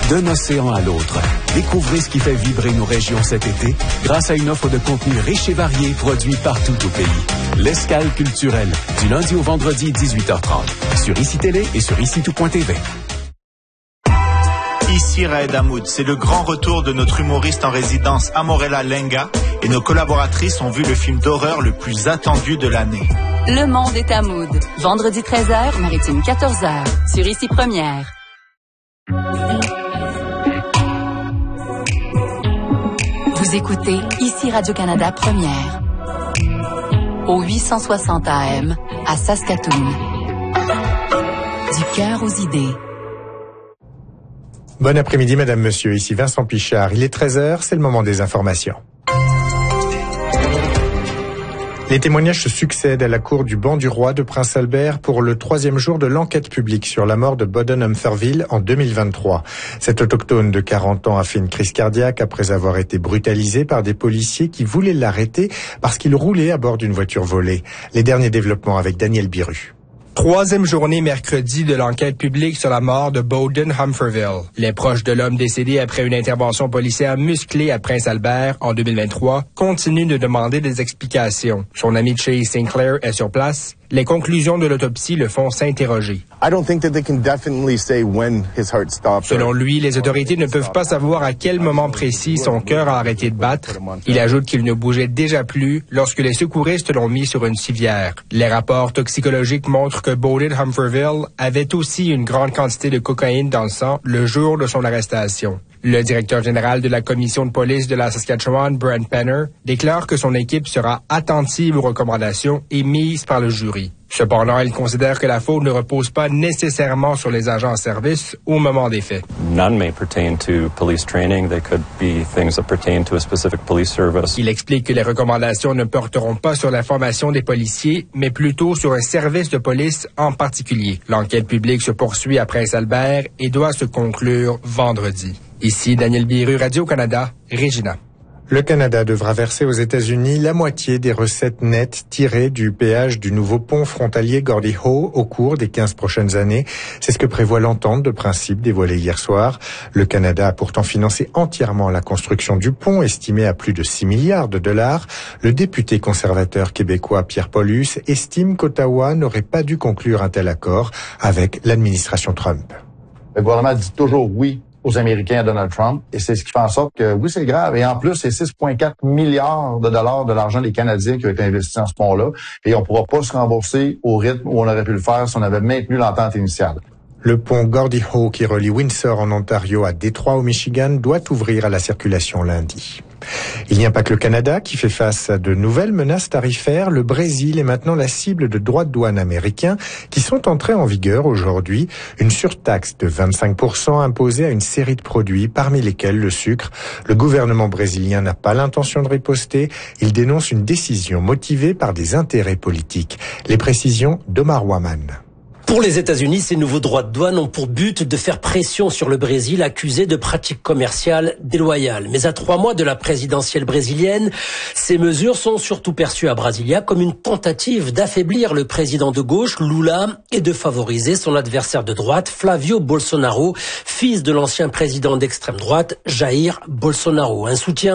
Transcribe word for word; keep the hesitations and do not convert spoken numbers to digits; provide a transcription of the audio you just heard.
D'un océan à l'autre, découvrez ce qui fait vibrer nos régions cet été grâce à une offre de contenu riche et varié produit partout au pays. L'Escale culturelle, du lundi au vendredi dix-huit heures trente, sur Ici Télé et sur ici tout point t v. Ici Raed Hamoud, c'est le grand retour de notre humoriste en résidence Amorella Lenga et nos collaboratrices ont vu le film d'horreur le plus attendu de l'année. Le monde est Hamoud. Vendredi treize heures, Maritime quatorze heures, sur Ici Première. Vous écoutez Ici Radio-Canada Première. Au huit cent soixante A M, à Saskatoon. Du cœur aux idées. Bon après-midi, Madame, Monsieur. Ici Vincent Pichard. Il est treize heures, c'est le moment des informations. Les témoignages se succèdent à la cour du banc du roi de Prince Albert pour le troisième jour de l'enquête publique sur la mort de Bowden-Humphreville en deux mille vingt-trois. Cet autochtone de quarante ans a fait une crise cardiaque après avoir été brutalisé par des policiers qui voulaient l'arrêter parce qu'il roulait à bord d'une voiture volée. Les derniers développements avec Daniel Biru. Troisième journée mercredi de l'enquête publique sur la mort de Bowden-Humphreville. Les proches de l'homme décédé après une intervention policière musclée à Prince-Albert en deux mille vingt-trois continuent de demander des explications. Son ami Chase Sinclair est sur place. Les conclusions de l'autopsie le font s'interroger. Selon lui, les autorités ne peuvent pas savoir à quel moment précis son cœur a arrêté de battre. Il ajoute qu'il ne bougeait déjà plus lorsque les secouristes l'ont mis sur une civière. Les rapports toxicologiques montrent que Bowden-Humphreville avait aussi une grande quantité de cocaïne dans le sang le jour de son arrestation. Le directeur général de la commission de police de la Saskatchewan, Brent Penner, déclare que son équipe sera attentive aux recommandations émises par le jury. Cependant, il considère que la faute ne repose pas nécessairement sur les agents en service au moment des faits. None may pertain to police training. They could be things that pertain to a specific police service. Il explique que les recommandations ne porteront pas sur la formation des policiers, mais plutôt sur un service de police en particulier. L'enquête publique se poursuit à Prince-Albert et doit se conclure vendredi. Ici Daniel Biru, Radio-Canada, Regina. Le Canada devra verser aux États-Unis la moitié des recettes nettes tirées du péage du nouveau pont frontalier Gordie Howe au cours des quinze prochaines années. C'est ce que prévoit l'entente de principe dévoilée hier soir. Le Canada a pourtant financé entièrement la construction du pont, estimé à plus de six milliards de dollars. Le député conservateur québécois Pierre Paulus estime qu'Ottawa n'aurait pas dû conclure un tel accord avec l'administration Trump. Le gouvernement dit toujours oui aux Américains à Donald Trump, et c'est ce qui fait en sorte que, oui, c'est grave, et en plus, c'est six virgule quatre milliards de dollars de l'argent des Canadiens qui ont été investis dans ce pont-là, et on ne pourra pas se rembourser au rythme où on aurait pu le faire si on avait maintenu l'entente initiale. Le pont Gordie Howe qui relie Windsor en Ontario à Détroit au Michigan doit ouvrir à la circulation lundi. Il n'y a pas que le Canada qui fait face à de nouvelles menaces tarifaires. Le Brésil est maintenant la cible de droits de douane américains qui sont entrés en vigueur aujourd'hui. Une surtaxe de vingt-cinq pour cent imposée à une série de produits, parmi lesquels le sucre. Le gouvernement brésilien n'a pas l'intention de riposter. Il dénonce une décision motivée par des intérêts politiques. Les précisions d'Omar Waman. Pour les États-Unis, ces nouveaux droits de douane ont pour but de faire pression sur le Brésil accusé de pratiques commerciales déloyales. Mais à trois mois de la présidentielle brésilienne, ces mesures sont surtout perçues à Brasilia comme une tentative d'affaiblir le président de gauche, Lula, et de favoriser son adversaire de droite, Flavio Bolsonaro, fils de l'ancien président d'extrême droite, Jair Bolsonaro. Un soutien